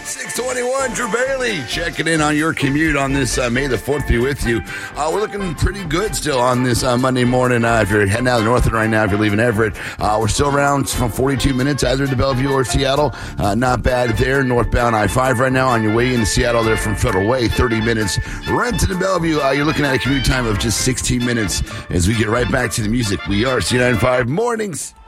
621, Drew Bailey checking in on your commute on this May the 4th be with you. We're looking pretty good still on this Monday morning. If you're heading out of the north right now, if you're leaving Everett, we're still around from 42 minutes either to Bellevue or Seattle. Not bad there. Northbound I-5 right now on your way into Seattle there from Federal Way, 30 minutes. Renton to Bellevue, you're looking at a commute time of just 16 minutes as we get right back to the music. We are C95 Mornings.